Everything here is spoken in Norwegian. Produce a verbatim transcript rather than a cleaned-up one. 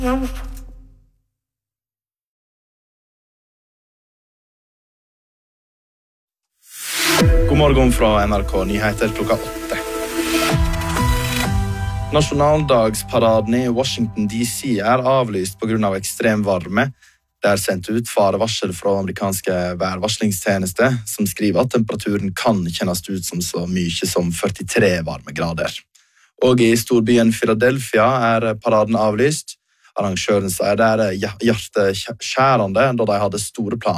God morgen fra N R K Nyheter klokka åtte. Nasjonaldagsparaden i Washington D C er avlyst på grunn av ekstrem varme. Det er sendt ut farevarsel fra amerikanske værvarslingstjeneste, som skriver at temperaturen kan kjennes ut som så mye som førtitre varmegrader. Og i storbyen Philadelphia er paraden avlyst. Arrangøren sier det er hjerteskjærende da de hadde store planer